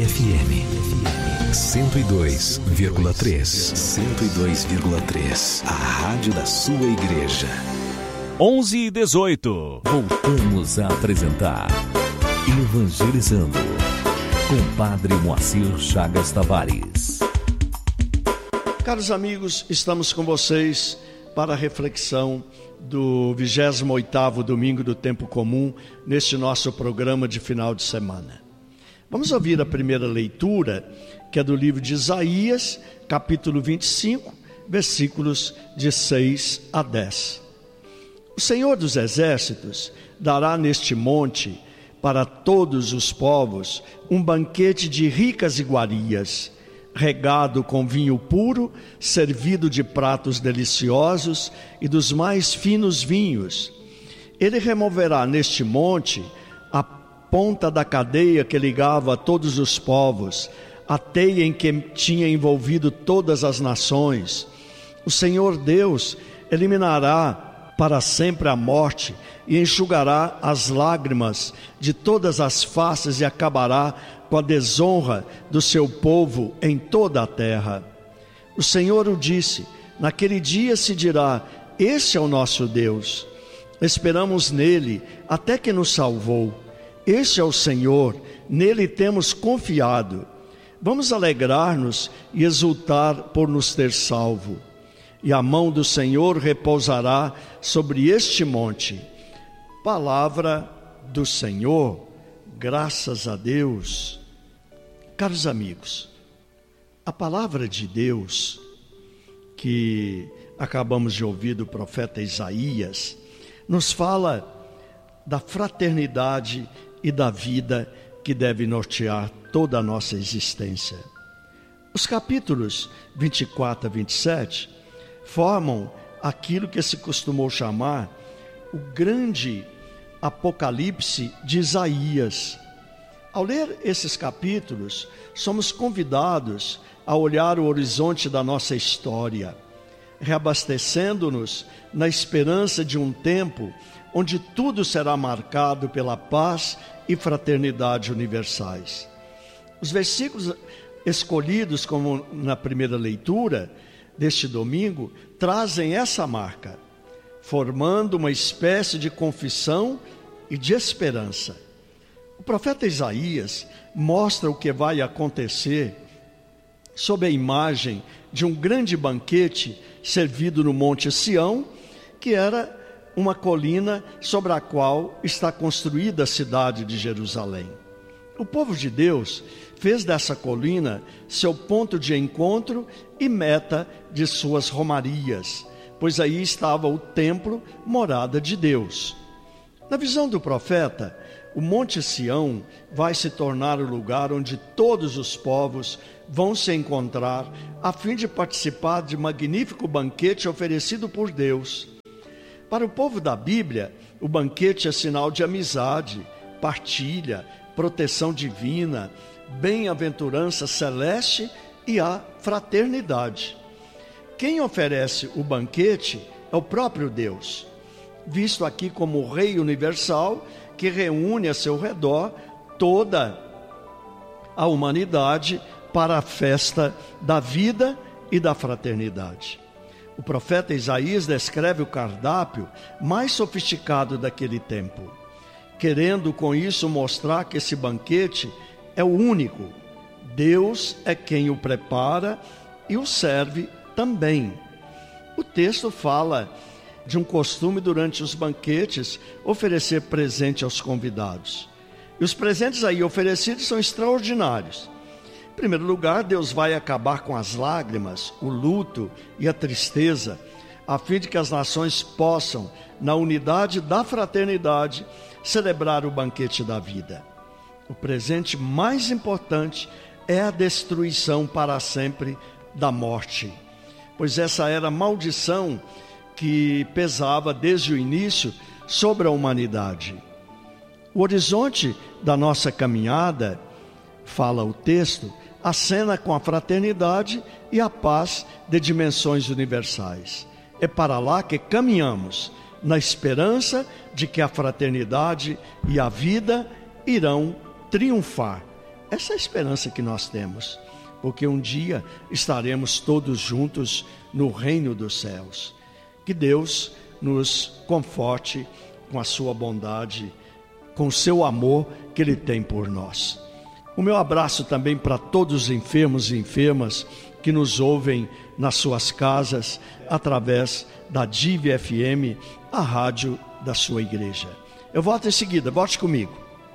FM 102,3. 102,3. A rádio da sua igreja. 11h18. Voltamos a apresentar Evangelizando com Padre Moacir Chagas Tavares. Caros amigos, estamos com vocês para a reflexão do 28º domingo do tempo comum, neste nosso programa de final de semana. Vamos ouvir a primeira leitura, que é do livro de Isaías, capítulo 25, versículos de 6 a 10. O Senhor dos Exércitos dará neste monte, para todos os povos, um banquete de ricas iguarias, regado com vinho puro, servido de pratos deliciosos e dos mais finos vinhos. Ele removerá neste monte a ponta da cadeia que ligava a todos os povos, a teia em que tinha envolvido todas as nações. O Senhor Deus eliminará para sempre a morte e enxugará as lágrimas de todas as faces e acabará com a desonra do seu povo em toda a terra. O Senhor o disse: naquele dia se dirá: este é o nosso Deus, esperamos nele até que nos salvou. Este é o Senhor, nele temos confiado. Vamos alegrar-nos e exultar por nos ter salvo. E a mão do Senhor repousará sobre este monte. Palavra do Senhor. Graças a Deus. Caros amigos, a palavra de Deus que acabamos de ouvir do profeta Isaías nos fala da fraternidade e da vida que deve nortear toda a nossa existência. Os capítulos 24 a 27 formam aquilo que se costumou chamar o grande Apocalipse de Isaías. Ao ler esses capítulos, somos convidados a olhar o horizonte da nossa história, reabastecendo-nos na esperança de um tempo onde tudo será marcado pela paz e fraternidade universais. Os versículos escolhidos como na primeira leitura deste domingo trazem essa marca, formando uma espécie de confissão e de esperança. O profeta Isaías mostra o que vai acontecer sob a imagem de um grande banquete servido no Monte Sião, que era uma colina sobre a qual está construída a cidade de Jerusalém. O povo de Deus fez dessa colina seu ponto de encontro e meta de suas romarias, pois aí estava o templo, morada de Deus. Na visão do profeta, o Monte Sião vai se tornar o lugar onde todos os povos vão se encontrar a fim de participar de magnífico banquete oferecido por Deus. Para o povo da Bíblia, o banquete é sinal de amizade, partilha, proteção divina, bem-aventurança celeste e a fraternidade. Quem oferece o banquete é o próprio Deus, visto aqui como o Rei universal que reúne a seu redor toda a humanidade para a festa da vida e da fraternidade. O profeta Isaías descreve o cardápio mais sofisticado daquele tempo, querendo com isso mostrar que esse banquete é o único. Deus é quem o prepara e o serve também. O texto fala de um costume durante os banquetes oferecer presente aos convidados. E os presentes aí oferecidos são extraordinários. Em primeiro lugar, Deus vai acabar com as lágrimas, o luto e a tristeza, a fim de que as nações possam, na unidade da fraternidade, celebrar o banquete da vida. O presente mais importante é a destruição para sempre da morte, pois essa era a maldição que pesava desde o início sobre a humanidade. O horizonte da nossa caminhada, fala o texto, acena com a fraternidade e a paz de dimensões universais. É para lá que caminhamos, na esperança de que a fraternidade e a vida irão triunfar, Essa é a esperança que nós temos, porque um dia estaremos todos juntos no reino dos céus. Que Deus nos conforte com a sua bondade, com o seu amor que Ele tem por nós. O meu abraço também para todos os enfermos e enfermas que nos ouvem nas suas casas, através da Dive FM, a rádio da sua igreja. Eu volto em seguida, volte comigo.